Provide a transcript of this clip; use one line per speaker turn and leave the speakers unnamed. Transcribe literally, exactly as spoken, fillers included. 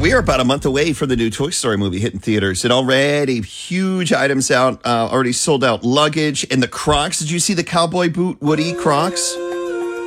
we are about a month away from the new Toy Story movie hitting theaters, and already huge items out, uh, already sold out luggage. And the Crocs, did you see the cowboy boot Woody Crocs?